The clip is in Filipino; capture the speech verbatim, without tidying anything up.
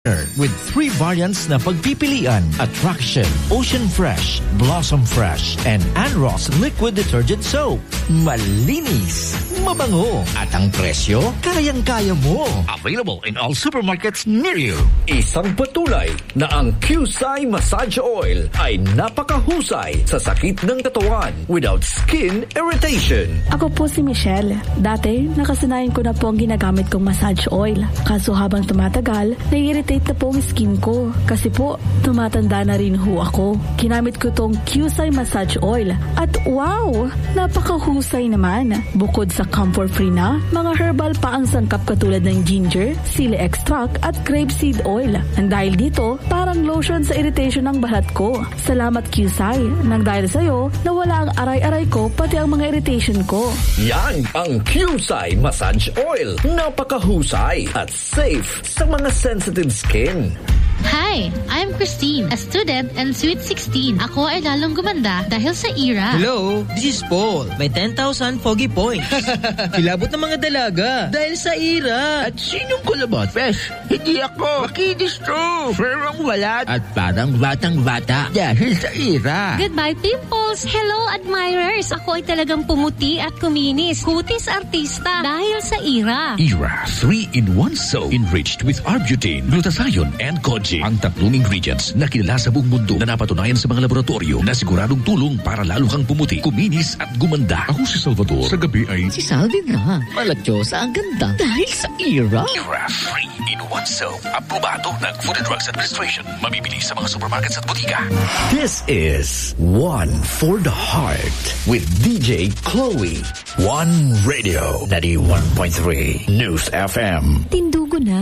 With three variants na pagpipilian: Attraction, Ocean Fresh, Blossom Fresh, and Anros Liquid Detergent Soap. Malinis, mabango, at ang presyo, kayang-kaya mo. Available in all supermarkets near you. Isang patunay na ang Qcye Massage Oil ay napakahusay sa sakit ng katawan without skin irritation. Ako po si Michelle. Dati, nakasanayan ko na po ang ginagamit kong massage oil. Kaso habang tumatagal, nai-irritate na po ang skin ko. Kasi po, tumatanda na rin ho ako. Ginamit ko tong Qcye Massage Oil. At wow! Napakahusay naman. Bukod sa comfort-free na, mga herbal pa ang sangkap katulad ng ginger, sili extract at grapeseed oil. Ang dahil dito, parang lotion sa irritation ng balat ko. Salamat Qcye. Nang dahil sa'yo, nawala ang aray-aray ko pati ang mga irritation ko. Yan ang Qcye Massage Oil. Napakahusay at safe sa mga sensitive skin. Hi, I'm Christine, a student and sweet sixteen. Ako ay lalong gumanda dahil sa E R A. Hello, this is Paul. May ten thousand foggy points. Kilabot ng mga dalaga dahil sa E R A. At sinong kulabot? Fresh, hindi ako. Makinis to. Ferang walat. At parang batang-bata dahil sa E R A. Goodbye, pimples. Hello, admirers. Ako ay talagang pumuti at kuminis. Kutis artista dahil sa E R A. E R A three in one soap enriched with Arbutin, glutathione, and Koji. Ang tatlong ingredients na kilala sa buong mundo na napatunayan sa mga laboratorio na siguradong tulong para lalo kang pumuti, kuminis at gumanda. Ako si Salvador. Sa gabi ay... Si Salvi nga. Malatyosa ang ganda dahil sa E R A. E R A three in one soap. Aprobado ng Food and Drugs Administration. Mabibili sa mga supermarkets at butika. This is One for the Heart with D J Chloe. One Radio ninety-one point three News F M. Tindugo na.